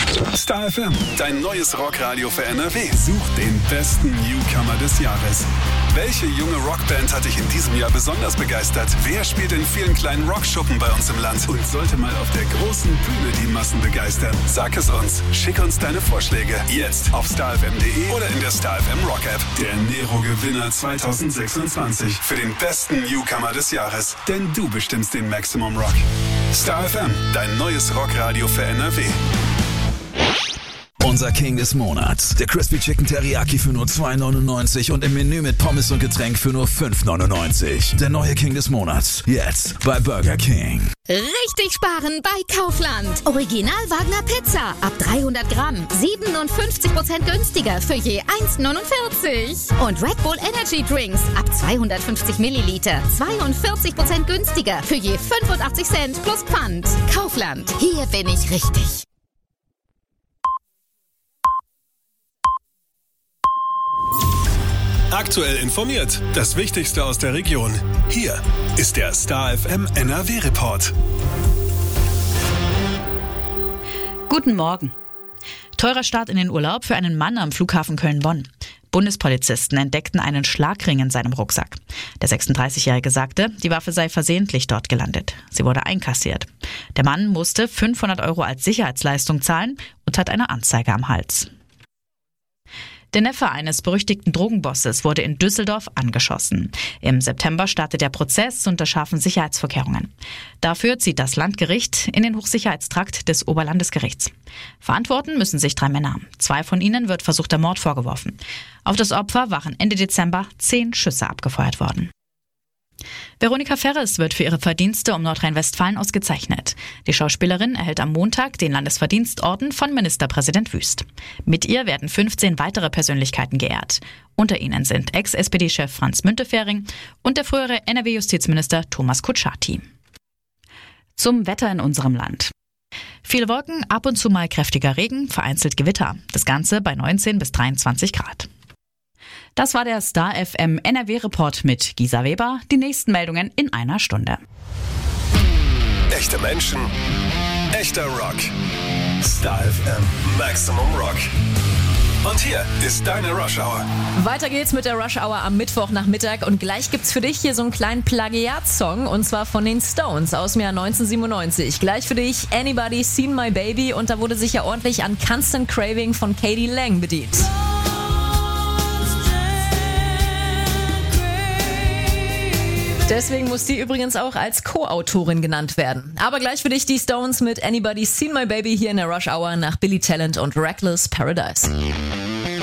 Star FM, dein neues Rockradio für NRW. Such den besten Newcomer des Jahres. Welche junge Rockband hat dich in diesem Jahr besonders begeistert? Wer spielt in vielen kleinen Rockschuppen bei uns im Land und sollte mal auf der großen Bühne die Massen begeistern? Sag es uns. Schick uns deine Vorschläge. Jetzt auf starfm.de oder in der Star FM Rock App. Der Nero-Gewinner 2026 für den besten Newcomer des Jahres. Denn du bestimmst den Maximum Rock. Star FM, dein neues Rockradio für NRW. Unser King des Monats. Der Crispy Chicken Teriyaki für nur $2,99 und im Menü mit Pommes und Getränk für nur $5,99. Der neue King des Monats. Jetzt bei Burger King. Richtig sparen bei Kaufland. Original Wagner Pizza. Ab 300 Gramm. 57% günstiger für je 1,49. Und Red Bull Energy Drinks. Ab 250 Milliliter. 42% günstiger für je 85 Cent plus Pfand. Kaufland. Hier bin ich richtig. Aktuell informiert. Das Wichtigste aus der Region. Hier ist der Star FM NRW Report. Guten Morgen. Teurer Start in den Urlaub für einen Mann am Flughafen Köln-Bonn. Bundespolizisten entdeckten einen Schlagring in seinem Rucksack. Der 36-Jährige sagte, die Waffe sei versehentlich dort gelandet. Sie wurde einkassiert. Der Mann musste 500 € als Sicherheitsleistung zahlen und hat eine Anzeige am Hals. Der Neffe eines berüchtigten Drogenbosses wurde in Düsseldorf angeschossen. Im September startet der Prozess unter scharfen Sicherheitsvorkehrungen. Dafür zieht das Landgericht in den Hochsicherheitstrakt des Oberlandesgerichts. Verantworten müssen sich 3 Männer. 2 von ihnen wird versuchter Mord vorgeworfen. Auf das Opfer waren Ende Dezember 10 Schüsse abgefeuert worden. Veronika Ferres wird für ihre Verdienste um Nordrhein-Westfalen ausgezeichnet. Die Schauspielerin erhält am Montag den Landesverdienstorden von Ministerpräsident Wüst. Mit ihr werden 15 weitere Persönlichkeiten geehrt. Unter ihnen sind Ex-SPD-Chef Franz Müntefering und der frühere NRW-Justizminister Thomas Kutschaty. Zum Wetter in unserem Land. Viele Wolken, ab und zu mal kräftiger Regen, vereinzelt Gewitter. Das Ganze bei 19 bis 23 Grad. Das war der Star FM NRW-Report mit Gisa Weber. Die nächsten Meldungen in einer Stunde. Echte Menschen, echter Rock. Star FM Maximum Rock. Und hier ist deine Rush Hour. Weiter geht's mit der Rush Hour am Mittwochnachmittag und gleich gibt's für dich hier so einen kleinen Plagiatsong und zwar von den Stones aus dem Jahr 1997. Gleich für dich Anybody Seen My Baby und da wurde sich ja ordentlich an Constant Craving von Katie Lang bedient. Deswegen muss die übrigens auch als Co-Autorin genannt werden. Aber gleich für dich die Stones mit Anybody Seen My Baby hier in der Rush Hour nach Billy Talent und Reckless Paradise.